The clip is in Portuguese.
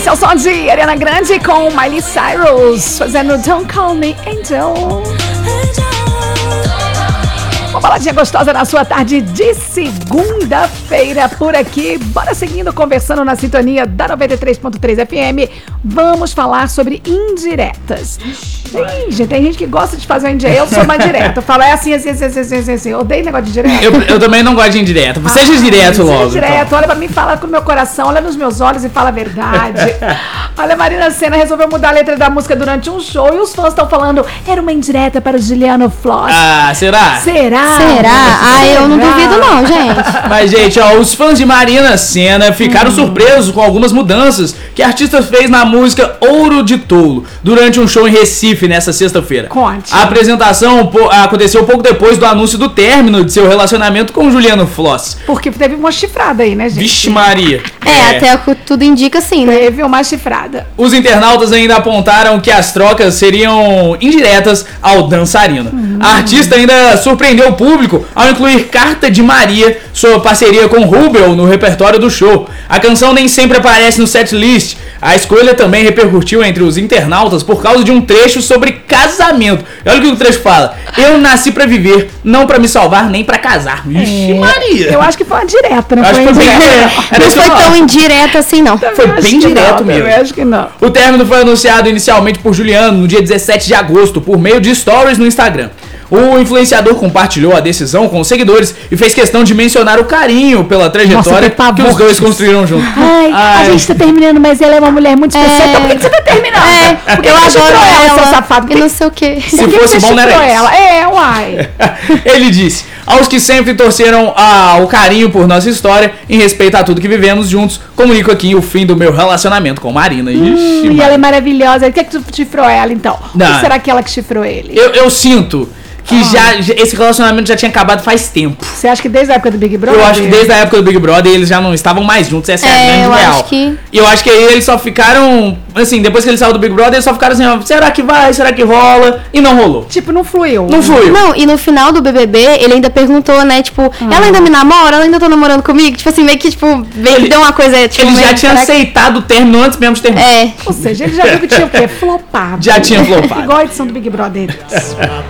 Esse é o som de Ariana Grande com Miley Cyrus, fazendo Don't Call Me Angel. Uma baladinha gostosa na sua tarde de segunda-feira por aqui. Bora seguindo, conversando na sintonia da 93.3 FM. Vamos falar sobre indiretas. Tem gente que gosta de fazer uma indireta. Eu sou uma direta. Fala assim. Eu odeio negócio de direta. Eu também não gosto de indireta. Seja direto logo. Seja direto. Então. Olha pra mim, fala com o meu coração, olha nos meus olhos e fala a verdade. Olha, a Marina Sena resolveu mudar a letra da música durante um show e os fãs estão falando, era uma indireta para o Juliano Floss. Ah, será? Será? Ah, eu não duvido não, gente. Mas, gente, ó, os fãs de Marina Sena ficaram surpresos com algumas mudanças que a artista fez na música Ouro de Tolo durante um show em Recife nessa sexta-feira. Conte. A apresentação aconteceu pouco depois do anúncio do término de seu relacionamento com Juliano Floss. Porque teve uma chifrada aí, né, gente? Vixe Maria. Até o que tudo indica sim, né? Teve uma chifrada. Os internautas ainda apontaram que as trocas seriam indiretas ao dançarino. A artista ainda surpreendeu o público ao incluir Carta de Maria, sua parceria com Rubel, no repertório do show. A canção nem sempre aparece no setlist. A escolha também repercutiu entre os internautas por causa de um trecho sobre casamento. Olha o que o trecho fala. Eu nasci pra viver, não pra me salvar, nem pra casar. Vixe Maria. Eu acho que foi uma direta, não foi indireta. Não foi tão indireta assim, não. Foi bem direto mesmo. Eu acho que não. O término foi anunciado inicialmente por Juliano no dia 17 de agosto, por meio de stories no Instagram. O influenciador compartilhou a decisão com os seguidores e fez questão de mencionar o carinho pela trajetória que os dois construíram juntos. A gente tá terminando, mas ela é uma mulher muito especial. Então por que você tá terminando? Porque eu adoro ela, seu safado. E não sei o quê. Se fosse bom, não era isso. Uai. Ele disse, aos que sempre torceram o carinho por nossa história, em respeito a tudo que vivemos juntos, comunico aqui o fim do meu relacionamento com Marina. Ixi, e ela é maravilhosa. O que é que tu chifrou ela, então? Não. Ou será que ela que chifrou ele? Eu sinto que esse relacionamento já tinha acabado faz tempo. Você acha que desde a época do Big Brother? Eu acho que desde a época do Big Brother eles já não estavam mais juntos, essa é a grande real. E eu acho que aí eles só ficaram, assim, depois que ele saiu do Big Brother, eles só ficaram assim, ó, será que vai, será que rola? E não rolou. Tipo, não fluiu. Não fluiu. Não, e no final do BBB, ele ainda perguntou, né, tipo, ela ainda me namora? Ela ainda tá namorando comigo? Tipo assim, meio que, tipo, deu uma coisa, tipo... Ele já tinha aceitado o término antes mesmo de terminar. Ou seja, ele já viu que tinha o quê? Flopado. Já tinha flopado. Igual a edição do Big Brother.